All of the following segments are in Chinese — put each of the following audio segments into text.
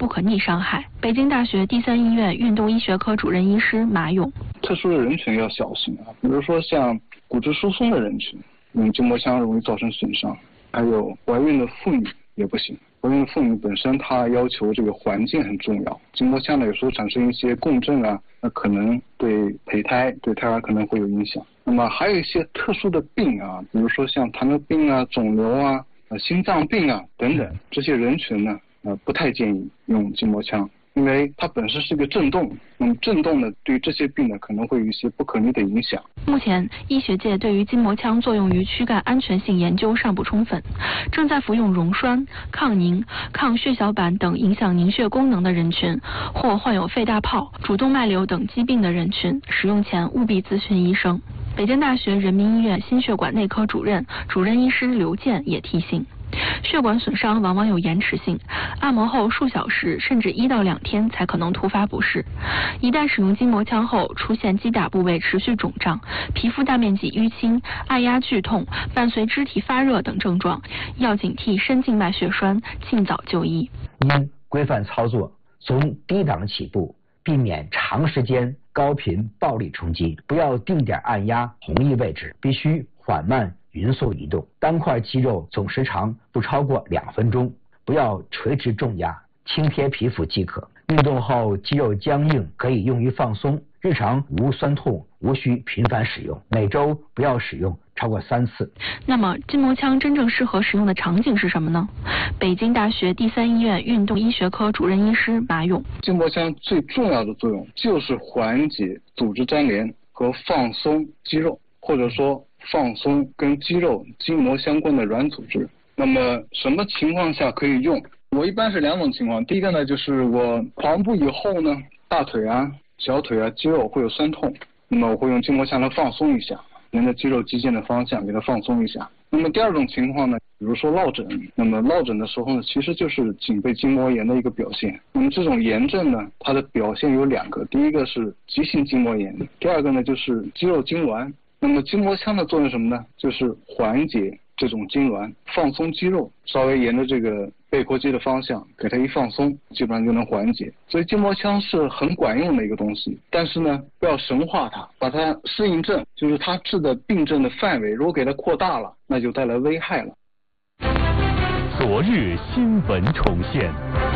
不可逆伤害。北京大学第三医院运动医学科主任医师马勇： 特殊的人群要小心啊，比如说像骨质疏松的人群，用筋膜枪容易造成损伤，还有怀孕的妇女也不行。怀孕妇女本身她要求这个环境很重要，筋膜枪呢有时候产生一些共振啊，那可能对胚胎对胎儿可能会有影响。那么还有一些特殊的病啊，比如说像糖尿病啊、肿瘤啊、心脏病啊等等，这些人群呢不太建议用筋膜枪，因为它本身是个震动，那么震动呢对于这些病呢可能会有一些不可逆的影响。 目前医学界对于筋膜枪作用于躯干安全性研究尚不充分，正在服用溶栓、抗凝、抗血小板等影响凝血功能的人群，或患有肺大泡、主动脉瘤等疾病的人群，使用前务必咨询医生。北京大学人民医院心血管内科主任医师刘健也提醒，血管损伤往往有延迟性，按摩后数小时甚至1到2天才可能突发不适。一旦使用筋膜枪后出现击打部位持续肿胀、皮肤大面积淤青、按压剧痛，伴随肢体发热等症状，要警惕深静脉血栓，尽早就医。 规范操作，从低档起步，避免长时间高频暴力冲击，不要定点按压红翳位置，必须缓慢匀速移动，单块肌肉总时长不超过2分钟，不要垂直重压，轻贴皮肤即可。运动后肌肉僵硬可以用于放松，日常无酸痛，无需频繁使用，每周不要使用超过3次。 那么筋膜枪真正适合使用的场景是什么呢？北京大学第三医院运动医学科主任医师马勇： 筋膜枪最重要的作用就是缓解组织粘连和放松肌肉，或者说放松跟肌肉筋膜相关的软组织。那么什么情况下可以用？我一般是2种情况，第一个呢就是我跑完步以后呢，大腿啊、小腿啊肌肉会有酸痛，那么我会用筋膜枪来放松一下，沿着肌肉肌腱的方向给它放松一下。那么第二种情况呢，比如说落枕，那么落枕的时候呢，其实就是颈背筋膜炎的一个表现。那么这种炎症呢，它的表现有2个，第一个是急性筋膜炎，第二个呢就是肌肉痉挛。那么筋膜枪的作用什么呢？就是缓解这种痉挛，放松肌肉，稍微沿着这个背阔肌的方向给它一放松，基本上就能缓解。所以筋膜枪是很管用的一个东西，但是呢不要神化它，把它适应症，就是它治的病症的范围如果给它扩大了，那就带来危害了。 昨日新闻重现，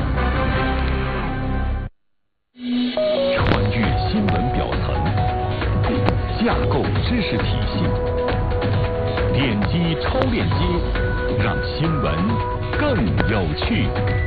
穿越新闻表层，架构知识体系，点击超链接，让新闻更有趣。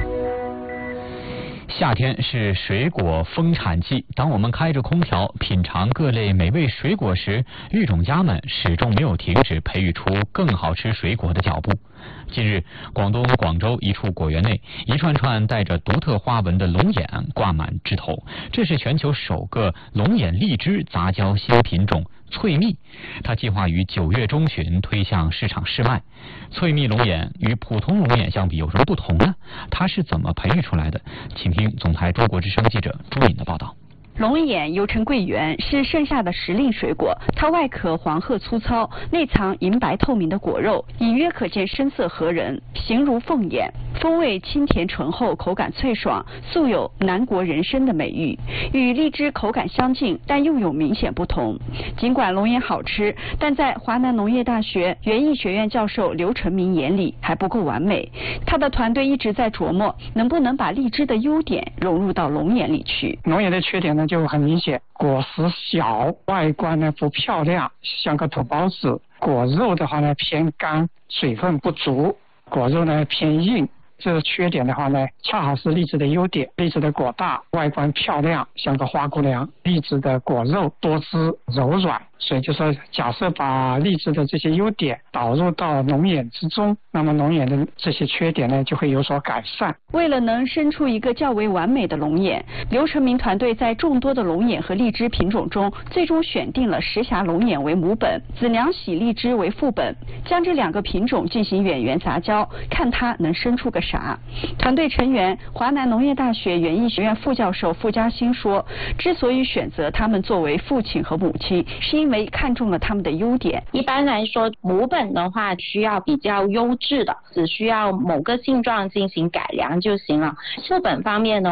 夏天是水果丰产季，当我们开着空调品尝各类美味水果时，育种家们始终没有停止培育出更好吃水果的脚步。近日，广东广州一处果园内，一串串带着独特花纹的龙眼挂满枝头，这是全球首个龙眼荔枝杂交新品种翠蜜，它计划于9月中旬推向市场试卖。翠蜜龙眼与普通龙眼相比有什么不同呢？它是怎么培育出来的？请听总台中国之声记者朱颖的报道。 龙眼又称桂圆，是盛夏的时令水果。它外壳黄褐粗糙，内藏银白透明的果肉，隐约可见深色合人，形如凤眼，风味清甜醇厚，口感脆爽，素有南国人参的美誉。与荔枝口感相近，但又有明显不同。尽管龙眼好吃，但在华南农业大学园艺学院教授刘成明眼里还不够完美。他的团队一直在琢磨，能不能把荔枝的优点融入到龙眼里去。 龙眼的缺点呢就很明显，果实小，外观呢不漂亮，像个土包子。果肉的话呢偏干，水分不足，果肉呢偏硬。这个缺点的话呢，恰好是荔枝的优点。荔枝的果大，外观漂亮，像个花姑娘；荔枝的果肉多汁柔软。所以就说，假设把荔枝的这些优点导入到龙眼之中，那么龙眼的这些缺点呢就会有所改善。 为了能生出一个较为完美的龙眼，刘成明团队在众多的龙眼和荔枝品种中，最终选定了石峡龙眼为母本，紫娘喜荔枝为副本，将这2个品种进行远缘杂交，看它能生出个啥。团队成员华南农业大学园艺学院副教授傅嘉欣说，之所以选择他们作为父亲和母亲，是因为看中了他们的优点。 一般来说，母本的话需要比较优质的，只需要某个性状进行改良就行了。副本方面呢，